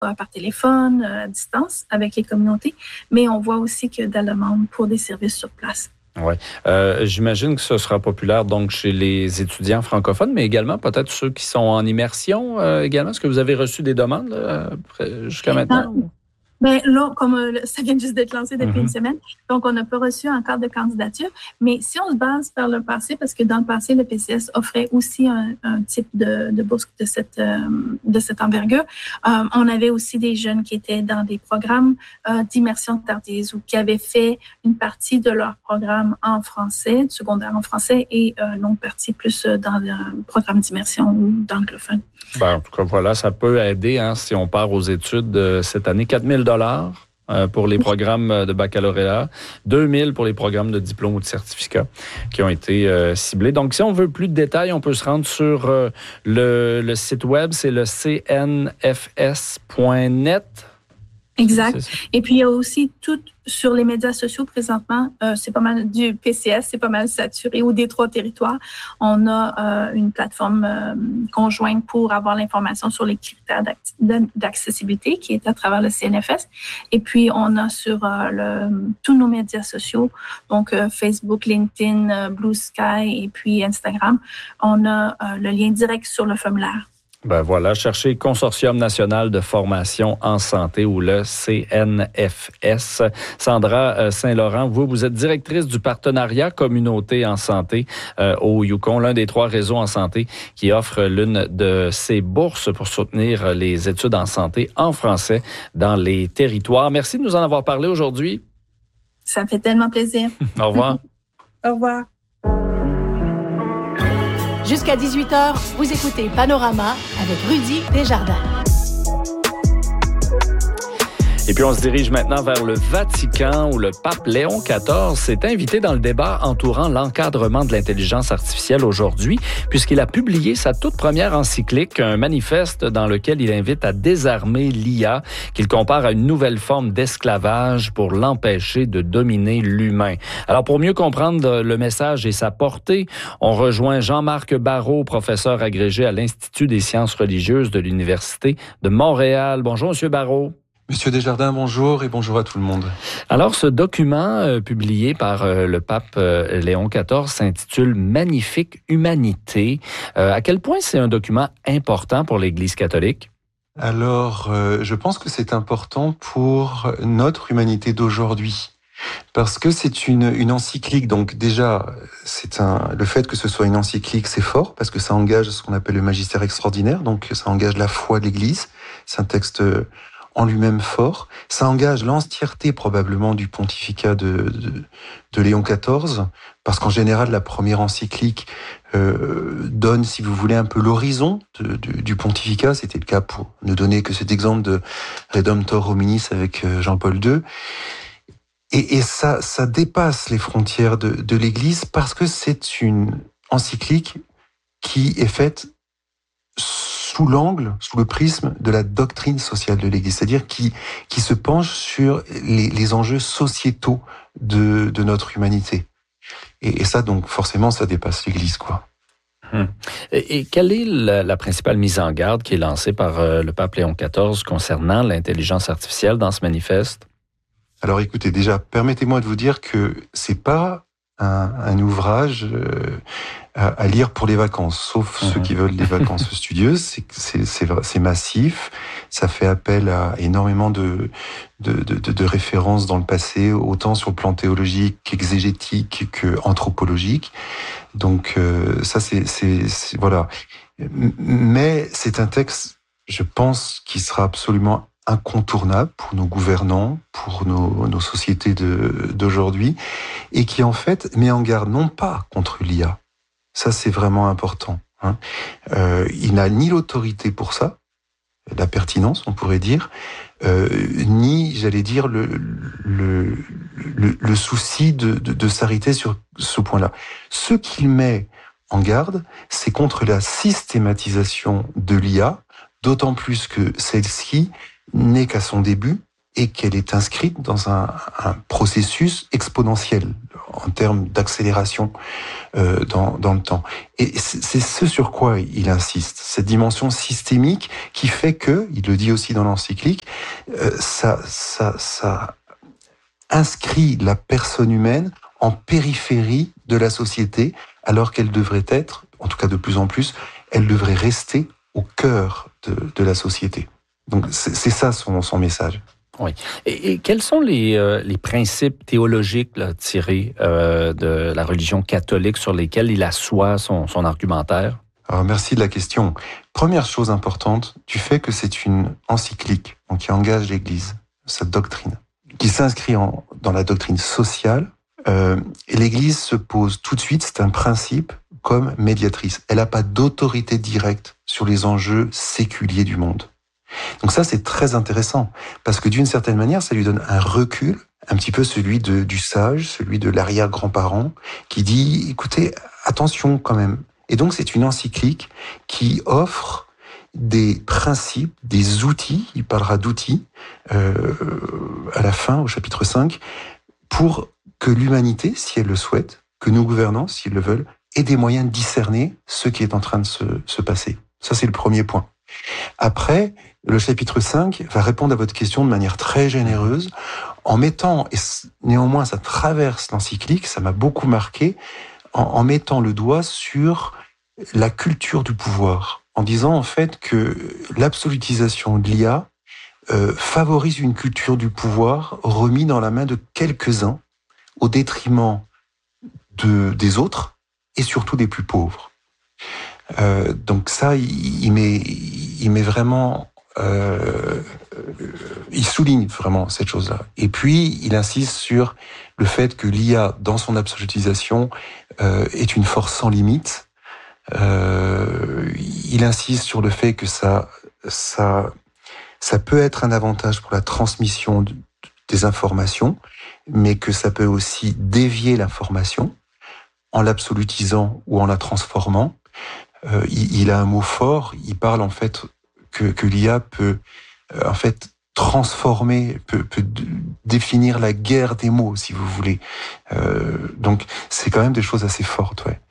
par téléphone, à distance, avec les communautés, mais on voit aussi qu'il y a de la demande pour des services sur place. Oui. J'imagine que ce sera populaire donc chez les étudiants francophones, mais également peut-être ceux qui sont en immersion également. Est-ce que vous avez reçu des demandes jusqu'à maintenant? Bien, là, comme ça vient juste d'être lancé depuis une semaine, donc on n'a pas reçu encore de candidature. Mais si on se base par le passé, parce que dans le passé, le PCS offrait aussi un type de bourse de cette envergure, on avait aussi des jeunes qui étaient dans des programmes d'immersion tardive ou qui avaient fait une partie de leur programme en français, secondaire en français, et une autre partie plus dans le programme d'immersion ou d'anglophone. Ben, en tout cas, voilà, ça peut aider si on part aux études cette année. 4 000 pour les programmes de baccalauréat, 2 000 pour les programmes de diplôme ou de certificat qui ont été ciblés. Donc, si on veut plus de détails, on peut se rendre sur le site web, c'est le cnfs.net. Exact. Et puis, il y a aussi tout sur les médias sociaux présentement. C'est pas mal du PCS, c'est pas mal saturé. Ou des 3 territoires, on a une plateforme conjointe pour avoir l'information sur les critères d'accessibilité qui est à travers le CNFS. Et puis, on a sur tous nos médias sociaux, donc Facebook, LinkedIn, Blue Sky et puis Instagram, on a le lien direct sur le formulaire. Ben voilà, cherchez Consortium national de formation en santé ou le CNFS. Sandra Saint-Laurent, vous êtes directrice du partenariat communauté en santé au Yukon, l'un des 3 réseaux en santé qui offre l'une de ces bourses pour soutenir les études en santé en français dans les territoires. Merci de nous en avoir parlé aujourd'hui. Ça me fait tellement plaisir. Au revoir. Au revoir. Jusqu'à 18h, vous écoutez Panorama avec Rudy Desjardins. Et puis, on se dirige maintenant vers le Vatican où le pape Léon XIV s'est invité dans le débat entourant l'encadrement de l'intelligence artificielle aujourd'hui, puisqu'il a publié sa toute première encyclique, un manifeste dans lequel il invite à désarmer l'IA, qu'il compare à une nouvelle forme d'esclavage pour l'empêcher de dominer l'humain. Alors, pour mieux comprendre le message et sa portée, on rejoint Jean-Marc Barrault, professeur agrégé à l'Institut des sciences religieuses de l'Université de Montréal. Bonjour, Monsieur Barrault. Monsieur Desjardins, bonjour et bonjour à tout le monde. Alors, ce document publié par le pape Léon XIV s'intitule « Magnifique humanité ». À quel point c'est un document important pour l'Église catholique? Alors, je pense que c'est important pour notre humanité d'aujourd'hui. Parce que c'est une encyclique, donc déjà, le fait que ce soit une encyclique, c'est fort, parce que ça engage ce qu'on appelle le magistère extraordinaire, donc ça engage la foi de l'Église. C'est un texte en lui-même fort. Ça engage l'entièreté probablement du pontificat de Léon XIV, parce qu'en général, la première encyclique donne, si vous voulez, un peu l'horizon du pontificat. C'était le cas pour ne donner que cet exemple de Redemptor Hominis avec Jean-Paul II. Et ça dépasse les frontières de l'Église parce que c'est une encyclique qui est faite sous le prisme de la doctrine sociale de l'Église, c'est-à-dire qui se penche sur les enjeux sociétaux de notre humanité. Et ça, donc, forcément, ça dépasse l'Église, quoi. Et quelle est la principale mise en garde qui est lancée par le pape Léon XIV concernant l'intelligence artificielle dans ce manifeste? Alors, écoutez, déjà, permettez-moi de vous dire que c'est pas un ouvrage à lire pour les vacances, sauf ceux qui veulent des vacances studieuses. C'est massif, ça fait appel à énormément de références dans le passé, autant sur le plan théologique qu'exégétique qu'anthropologique. Donc ça, c'est voilà. Mais c'est un texte, je pense, qui sera absolument incontournable pour nos gouvernants, pour nos sociétés d'aujourd'hui, et qui en fait met en garde non pas contre l'IA, ça c'est vraiment important, il n'a ni l'autorité pour ça, la pertinence on pourrait dire, ni j'allais dire le souci de s'arrêter sur ce point-là. Ce qu'il met en garde, c'est contre la systématisation de l'IA, d'autant plus que celle-ci n'est qu'à son début, et qu'elle est inscrite dans un processus exponentiel en termes d'accélération dans le temps. Et c'est ce sur quoi il insiste, cette dimension systémique qui fait que, il le dit aussi dans l'encyclique, ça inscrit la personne humaine en périphérie de la société, alors qu'elle devrait être, en tout cas de plus en plus, elle devrait rester au cœur de la société. Donc c'est ça son message. Oui. Et quels sont les principes théologiques là, tirés de la religion catholique sur lesquels il assoit son argumentaire? Alors, merci de la question. Première chose importante, du fait que c'est une encyclique, donc qui engage l'Église, sa doctrine, qui s'inscrit dans la doctrine sociale, et l'Église se pose tout de suite, c'est un principe, comme médiatrice. Elle n'a pas d'autorité directe sur les enjeux séculiers du monde. Donc ça, c'est très intéressant, parce que d'une certaine manière, ça lui donne un recul, un petit peu celui du sage, celui de l'arrière-grand-parent, qui dit, écoutez, attention quand même. Et donc, c'est une encyclique qui offre des principes, des outils, il parlera d'outils à la fin, au chapitre 5, pour que l'humanité, si elle le souhaite, que nos gouvernants, s'ils le veulent, aient des moyens de discerner ce qui est en train de se passer. Ça, c'est le premier point. Après, le chapitre 5 va répondre à votre question de manière très généreuse, en mettant, et néanmoins ça traverse l'encyclique, ça m'a beaucoup marqué, en mettant le doigt sur la culture du pouvoir, en disant en fait que l'absolutisation de l'IA favorise une culture du pouvoir remis dans la main de quelques-uns, au détriment des autres, et surtout des plus pauvres. Donc ça, il met vraiment, il souligne vraiment cette chose-là. Et puis, il insiste sur le fait que l'IA, dans son absolutisation, est une force sans limite. Il insiste sur le fait que ça peut être un avantage pour la transmission des informations, mais que ça peut aussi dévier l'information en l'absolutisant ou en la transformant. Il a un mot fort, il parle en fait que l'IA peut en fait transformer, peut définir la guerre des mots, si vous voulez. Donc c'est quand même des choses assez fortes, ouais.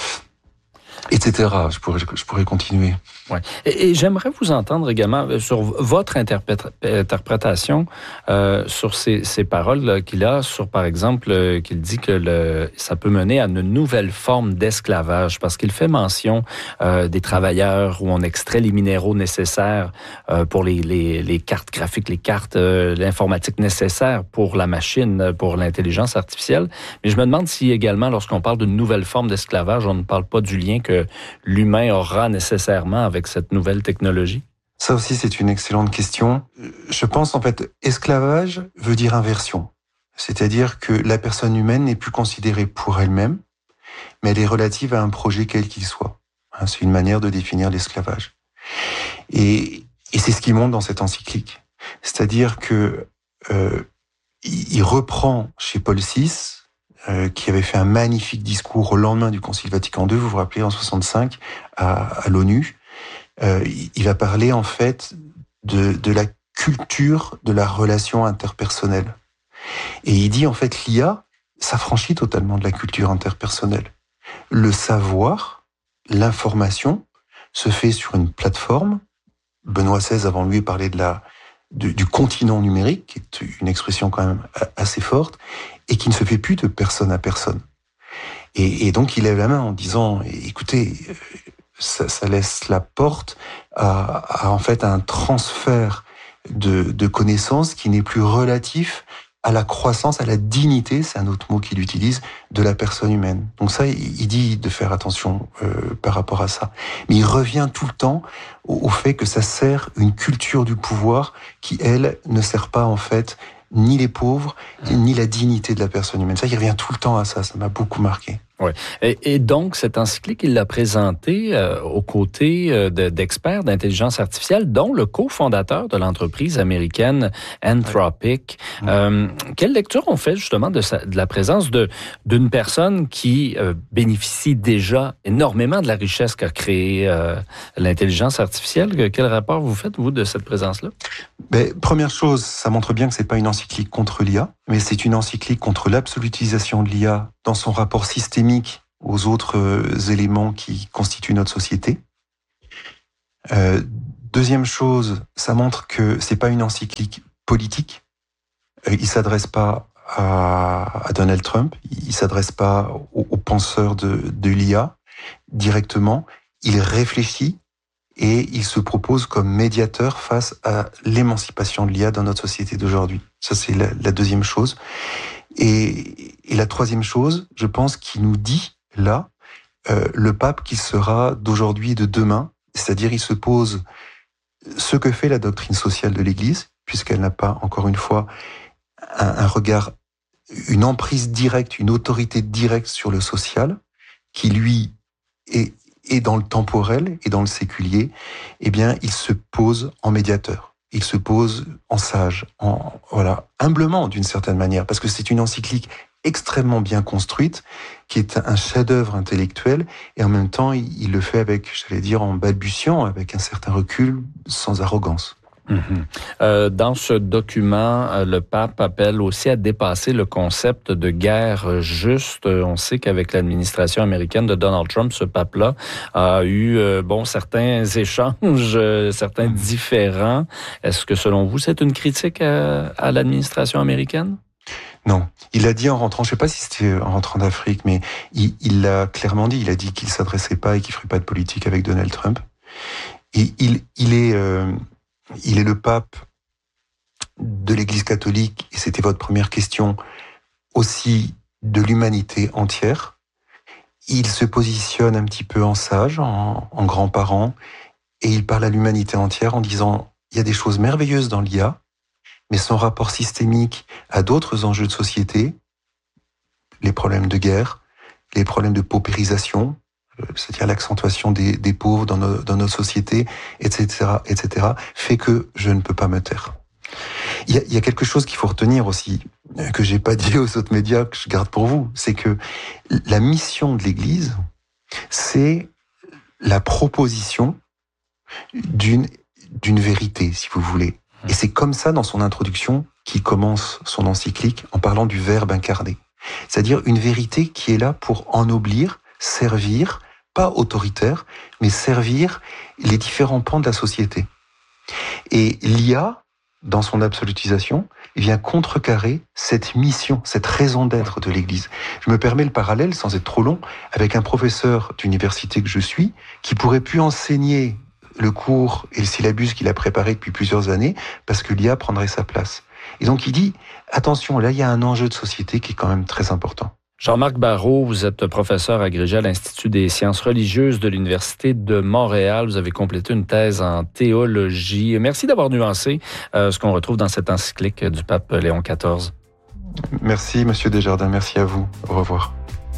Etc. Je pourrais continuer. Ouais. Et j'aimerais vous entendre également sur votre interprétation sur ces paroles qu'il a, sur par exemple qu'il dit que ça peut mener à une nouvelle forme d'esclavage, parce qu'il fait mention des travailleurs où on extrait les minéraux nécessaires pour les cartes graphiques, les cartes, l'informatique nécessaire pour la machine, pour l'intelligence artificielle. Mais je me demande si également, lorsqu'on parle d'une nouvelle forme d'esclavage, on ne parle pas du lien que l'humain aura nécessairement avec cette nouvelle technologie? Ça aussi, c'est une excellente question. Je pense, en fait, esclavage veut dire inversion. C'est-à-dire que la personne humaine n'est plus considérée pour elle-même, mais elle est relative à un projet quel qu'il soit. C'est une manière de définir l'esclavage. Et c'est ce qu'il montre dans cette encyclique. C'est-à-dire que il reprend chez Paul VI, qui avait fait un magnifique discours au lendemain du Concile Vatican II, vous vous rappelez, en 65, à l'ONU. Il va parler en fait de la culture de la relation interpersonnelle. Et il dit en fait l'IA s'affranchit totalement de la culture interpersonnelle. Le savoir, l'information se fait sur une plateforme. Benoît XVI avant lui parlait du continent numérique, qui est une expression quand même assez forte, et qui ne se fait plus de personne à personne. Et donc il lève la main en disant, écoutez, ça laisse la porte à en fait un transfert de connaissances qui n'est plus relatif à la croissance, à la dignité, c'est un autre mot qu'il utilise, de la personne humaine. Donc ça, il dit de faire attention par rapport à ça. Mais il revient tout le temps au fait que ça sert une culture du pouvoir qui, elle, ne sert pas en fait ni les pauvres, ni la dignité de la personne humaine. Ça, il revient tout le temps à ça, ça m'a beaucoup marqué. Oui. Et donc, cette encyclique, il l'a présentée aux côtés d'experts d'intelligence artificielle, dont le cofondateur de l'entreprise américaine Anthropic. Ouais. Quelle lecture on fait justement de la présence d'une personne qui bénéficie déjà énormément de la richesse qu'a créée l'intelligence artificielle? Quel rapport vous faites, vous, de cette présence-là? Première chose, ça montre bien que c'est pas une encyclique contre l'IA, mais c'est une encyclique contre l'absolutisation de l'IA dans son rapport systémique aux autres éléments qui constituent notre société. Deuxième chose, ça montre que c'est pas une encyclique politique. Il s'adresse pas à Donald Trump, il s'adresse pas aux penseurs de l'IA directement. Il réfléchit et il se propose comme médiateur face à l'émancipation de l'IA dans notre société d'aujourd'hui. Ça, c'est la deuxième chose. Et la troisième chose, je pense qu'il nous dit, là, le pape qui sera d'aujourd'hui et de demain, c'est-à-dire il se pose ce que fait la doctrine sociale de l'Église, puisqu'elle n'a pas, encore une fois, un regard, une emprise directe, une autorité directe sur le social, qui lui est dans le temporel et dans le séculier, eh bien, il se pose en médiateur. Il se pose en sage, humblement d'une certaine manière, parce que c'est une encyclique extrêmement bien construite, qui est un chef-d'œuvre intellectuel, et en même temps, il le fait avec, en balbutiant, avec un certain recul, sans arrogance. Dans ce document, le pape appelle aussi à dépasser le concept de guerre juste. On sait qu'avec l'administration américaine de Donald Trump, ce pape-là a eu certains échanges, certains différends. Est-ce que selon vous, c'est une critique à l'administration américaine? Non. Il l'a dit en rentrant, je ne sais pas si c'était en rentrant d'Afrique, mais il l'a clairement dit. Il a dit qu'il ne s'adressait pas et qu'il ne ferait pas de politique avec Donald Trump. Et il est le pape de l'Église catholique, et c'était votre première question, aussi de l'humanité entière. Il se positionne un petit peu en sage, en grand-parent, et il parle à l'humanité entière en disant « il y a des choses merveilleuses dans l'IA, mais son rapport systémique à d'autres enjeux de société, les problèmes de guerre, les problèmes de paupérisation, c'est-à-dire l'accentuation des pauvres dans nos sociétés, etc., fait que je ne peux pas me taire. Il y a quelque chose qu'il faut retenir aussi, que j'ai pas dit aux autres médias, que je garde pour vous, c'est que la mission de l'Église, c'est la proposition d'une vérité, si vous voulez. Et c'est comme ça, dans son introduction, qu'il commence son encyclique en parlant du Verbe incarné. C'est-à-dire une vérité qui est là pour ennoblir, servir, pas autoritaire, mais servir les différents pans de la société. Et l'IA, dans son absolutisation, vient contrecarrer cette mission, cette raison d'être de l'Église. Je me permets le parallèle, sans être trop long, avec un professeur d'université que je suis, qui pourrait plus enseigner le cours et le syllabus qu'il a préparé depuis plusieurs années, parce que l'IA prendrait sa place. Et donc il dit, attention, là il y a un enjeu de société qui est quand même très important. Jean-Marc Barrault, vous êtes professeur agrégé à l'Institut des sciences religieuses de l'Université de Montréal. Vous avez complété une thèse en théologie. Merci d'avoir nuancé ce qu'on retrouve dans cette encyclique du pape Léon XIV. Merci, Monsieur Desjardins. Merci à vous. Au revoir.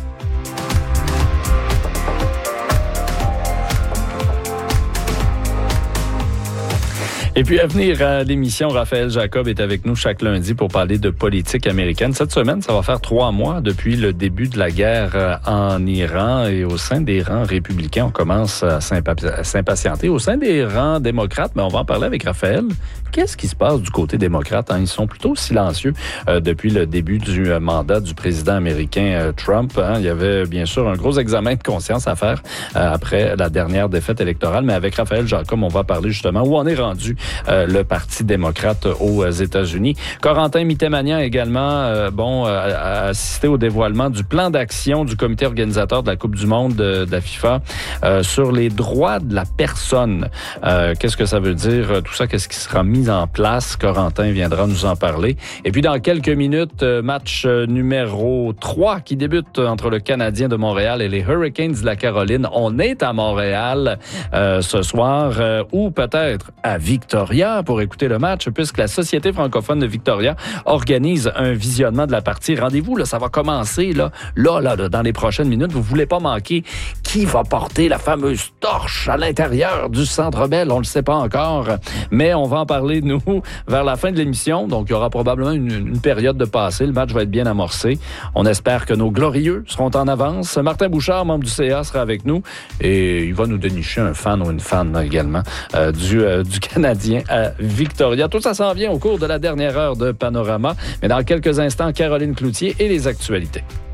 Et puis à venir à l'émission, Raphaël Jacob est avec nous chaque lundi pour parler de politique américaine. Cette semaine, ça va faire 3 mois depuis le début de la guerre en Iran, et au sein des rangs républicains, on commence à s'impatienter. Au sein des rangs démocrates, mais on va en parler avec Raphaël. Qu'est-ce qui se passe du côté démocrate? Ils sont plutôt silencieux depuis le début du mandat du président américain Trump. Il y avait bien sûr un gros examen de conscience à faire après la dernière défaite électorale, mais avec Raphaël Jacob, on va parler justement où on est rendu le Parti démocrate aux États-Unis. Corentin Mittemanian également a assisté au dévoilement du plan d'action du comité organisateur de la Coupe du monde de la FIFA sur les droits de la personne. Qu'est-ce que ça veut dire? Tout ça, qu'est-ce qui sera mis mis en place. Corentin viendra nous en parler. Et puis, dans quelques minutes, match numéro 3 qui débute entre le Canadien de Montréal et les Hurricanes de la Caroline. On est à Montréal ce soir ou peut-être à Victoria pour écouter le match puisque la Société francophone de Victoria organise un visionnement de la partie. Rendez-vous, là, ça va commencer là, dans les prochaines minutes. Vous ne voulez pas manquer qui va porter la fameuse torche à l'intérieur du Centre Bell. On ne le sait pas encore, mais on va en parler, nous, vers la fin de l'émission. Donc, il y aura probablement une période de passé. Le match va être bien amorcé. On espère que nos glorieux seront en avance. Martin Bouchard, membre du CA, sera avec nous et il va nous dénicher un fan ou une fan également du Canadien à Victoria. Tout ça s'en vient au cours de la dernière heure de Panorama. Mais dans quelques instants, Caroline Cloutier et les actualités.